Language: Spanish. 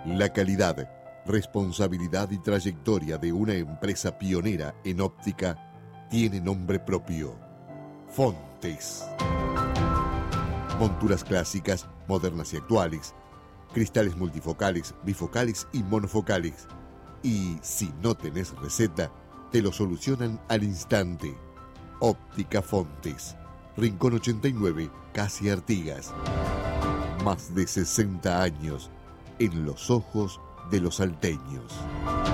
La calidad, responsabilidad y trayectoria de una empresa pionera en óptica tiene nombre propio: Fontes. Monturas clásicas, modernas y actuales, cristales multifocales, bifocales y monofocales. Y si no tenés receta, te lo solucionan al instante. Óptica Fontes, Rincón 89, Casi Artigas. Más de 60 años en los ojos de los salteños.